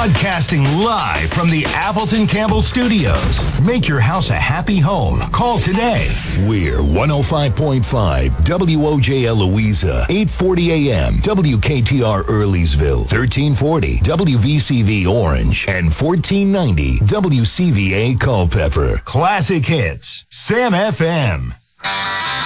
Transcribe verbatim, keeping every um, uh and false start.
Broadcasting live from the Appleton Campbell Studios. Make your house a happy home. Call today. We're one oh five point five W O J L Louisa, eight forty A M W K T R Earleysville, thirteen forty W V C V Orange, and fourteen ninety W C V A Culpeper. Classic hits. Sam F M.